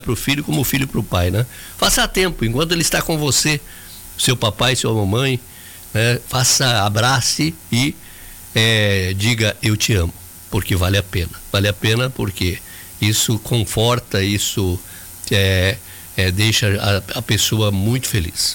para o filho como o filho para o pai, né? Faça a tempo, enquanto ele está com você, seu papai, sua mamãe, né? Abrace e diga eu te amo, porque vale a pena porque isso conforta, isso deixa a pessoa muito feliz,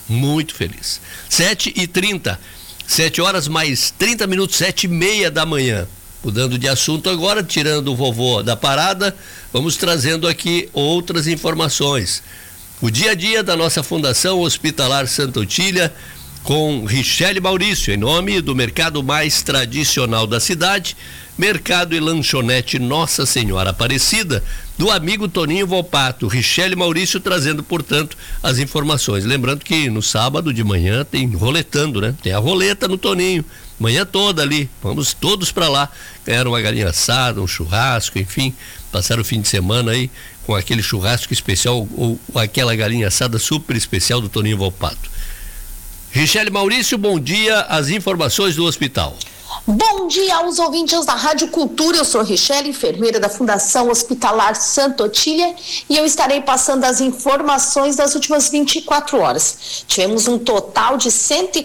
7h30, 7 horas mais 30 minutos, 7h30 da manhã. Mudando de assunto agora, tirando o vovô da parada, vamos trazendo aqui outras informações. O dia a dia da nossa Fundação Hospitalar Santa Otília, com Richelle Maurício, em nome do mercado mais tradicional da cidade, Mercado e Lanchonete Nossa Senhora Aparecida, do amigo Toninho Volpato. Richelle Maurício trazendo, portanto, as informações. Lembrando que no sábado de manhã tem roletando, né? Tem a roleta no Toninho, manhã toda ali. Vamos todos para lá. Ganharam uma galinha assada, um churrasco, enfim, passaram o fim de semana aí com aquele churrasco especial ou aquela galinha assada super especial do Toninho Volpato. Richelle Maurício, bom dia, as informações do hospital. Bom dia aos ouvintes da Rádio Cultura, eu sou Richelle, enfermeira da Fundação Hospitalar Santa Otília, e eu estarei passando as informações das últimas 24 horas. Tivemos um total de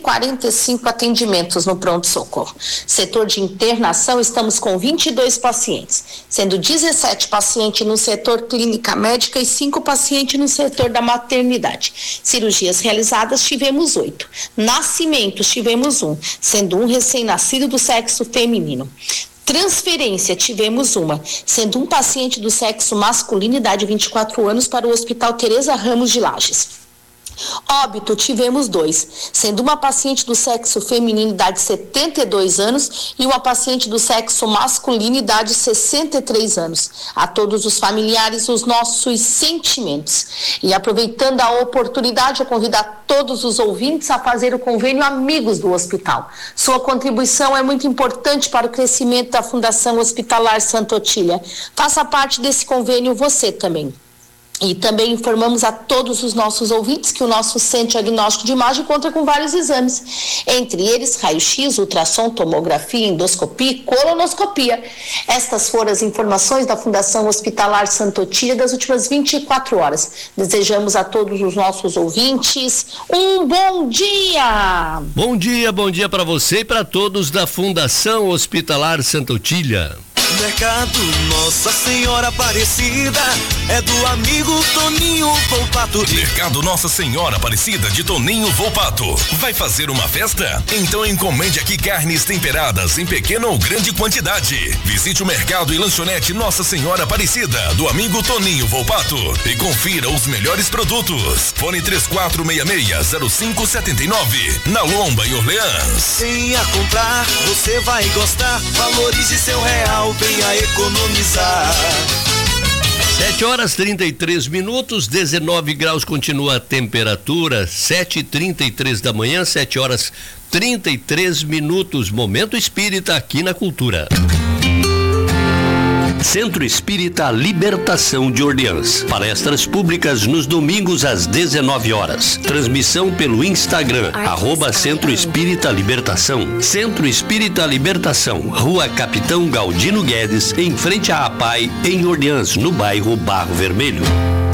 145 atendimentos no pronto-socorro. Setor de internação, estamos com 22 pacientes, sendo 17 pacientes no setor clínica médica e 5 pacientes no setor da maternidade. Cirurgias realizadas, tivemos 8. Nascimentos, tivemos 1, sendo um recém-nascido do sexo feminino. Transferência, tivemos uma, sendo um paciente do sexo masculino, idade 24 anos, para o Hospital Teresa Ramos de Lages. Óbito, tivemos 2, sendo uma paciente do sexo feminino, idade 72 anos, e uma paciente do sexo masculino, idade 63 anos. A todos os familiares, os nossos sentimentos. E aproveitando a oportunidade, eu convido a todos os ouvintes a fazer o convênio Amigos do Hospital. Sua contribuição é muito importante para o crescimento da Fundação Hospitalar Santa Otília. Faça parte desse convênio você também. E também informamos a todos os nossos ouvintes que o nosso Centro Diagnóstico de Imagem conta com vários exames, entre eles raio-x, ultrassom, tomografia, endoscopia e colonoscopia. Estas foram as informações da Fundação Hospitalar Santa Otília das últimas 24 horas. Desejamos a todos os nossos ouvintes um bom dia! Bom dia para você e para todos da Fundação Hospitalar Santa Otília. Mercado Nossa Senhora Aparecida é do amigo Toninho Volpato. Mercado Nossa Senhora Aparecida de Toninho Volpato. Vai fazer uma festa? Então encomende aqui carnes temperadas em pequena ou grande quantidade. Visite o Mercado e Lanchonete Nossa Senhora Aparecida do amigo Toninho Volpato e confira os melhores produtos. Fone 3466-0579 na Lomba e Orleans. Venha comprar, você vai gostar. Valorize seu real, venha economizar. 7 horas 33 minutos, 19 graus continua a temperatura, 7h33 da manhã, 7 horas 33 minutos, Momento Espírita aqui na Cultura. Centro Espírita Libertação de Orleans. Palestras públicas nos domingos às 19 horas. Transmissão pelo Instagram, @Centro Espírita Libertação. Centro Espírita Libertação, Rua Capitão Galdino Guedes, em frente à APAI, em Orleans, no bairro Barro Vermelho.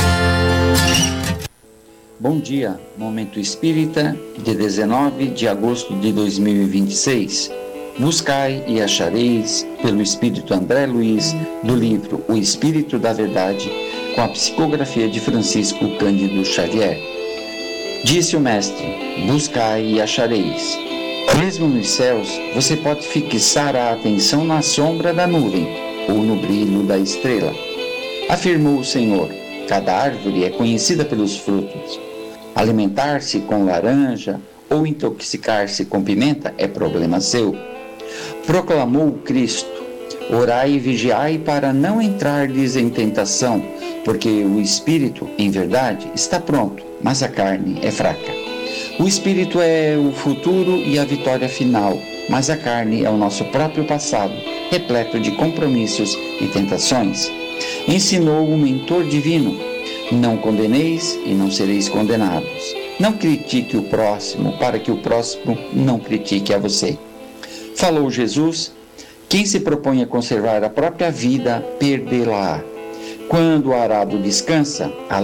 Bom dia, Momento Espírita, de 19 de agosto de 2026. Buscai e achareis, pelo Espírito André Luiz, do livro O Espírito da Verdade, com a psicografia de Francisco Cândido Xavier. Disse o Mestre, buscai e achareis. Mesmo nos céus, você pode fixar a atenção na sombra da nuvem ou no brilho da estrela. Afirmou o Senhor, cada árvore é conhecida pelos frutos. Alimentar-se com laranja ou intoxicar-se com pimenta é problema seu. Proclamou Cristo, orai e vigiai para não entrardes em tentação, porque o espírito, em verdade, está pronto, mas a carne é fraca. O espírito é o futuro e a vitória final, mas a carne é o nosso próprio passado, repleto de compromissos e tentações. Ensinou o mentor divino, não condeneis e não sereis condenados. Não critique o próximo, para que o próximo não critique a você. Falou Jesus, quem se propõe a conservar a própria vida, perdê-la. Quando o arado descansa, a